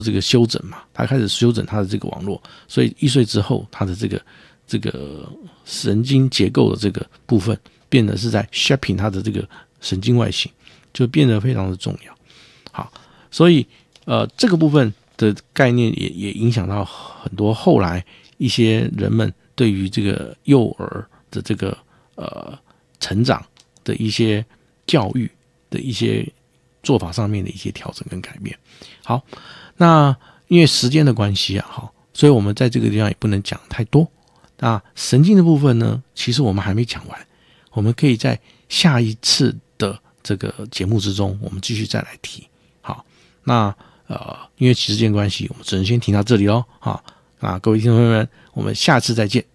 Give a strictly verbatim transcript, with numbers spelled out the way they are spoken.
这个修整嘛，他开始修整他的这个网络，所以一岁之后，他的这个这个神经结构的这个部分变得是在 shaping 他的这个神经外形，就变得非常的重要。好，所以呃这个部分的概念也也影响到很多后来一些人们对于这个幼儿的这个呃成长的一些教育的一些做法上面的一些调整跟改变。好，那因为时间的关系啊，好，所以我们在这个地方也不能讲太多。那神经的部分呢，其实我们还没讲完，我们可以在下一次的这个节目之中，我们继续再来提。好，那呃，因为时间关系，我们只能先提到这里咯。好，那各位听众朋友们，我们下次再见。